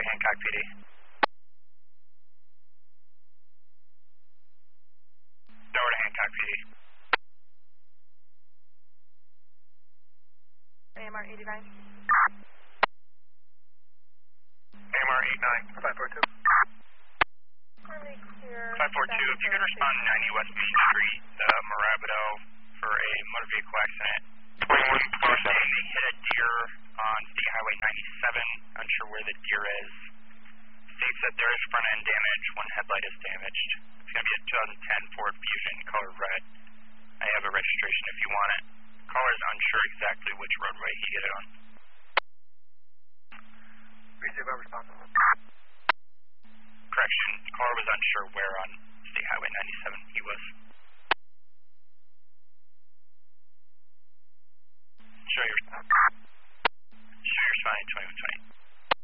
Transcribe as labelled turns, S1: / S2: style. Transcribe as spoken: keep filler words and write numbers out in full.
S1: to Hancock P D. Over to Hancock P D.
S2: A M R eighty-nine.
S1: A M R eighty-nine, five four two.
S2: Currently clear.
S1: five four two, if you could respond to ninety West Main Street, uh, Morabito, for a motor vehicle accident. twenty-one, saying they hit a deer on State Highway ninety-seven, unsure where the deer is. States that there is front end damage, one headlight is damaged. It's going to be a two thousand ten Ford Fusion, color red. I have a registration if you want it. Caller is unsure exactly which roadway he hit it on.
S3: Receive our response.
S1: Correction, caller was unsure where on State Highway ninety-seven he was.